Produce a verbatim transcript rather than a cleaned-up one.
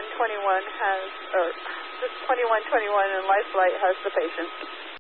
twenty-one twenty-one has, or this twenty-one twenty-one and Life Flight has the patient.